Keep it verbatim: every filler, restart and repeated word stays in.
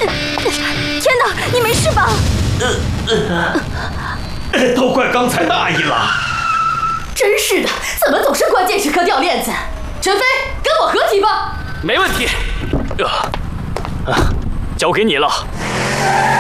天哪，你没事吧？ 都怪刚才大意了。 真是的，怎么总是关键时刻掉链子？陈飞，跟我合体吧。 没问题。呃，啊，交给你了。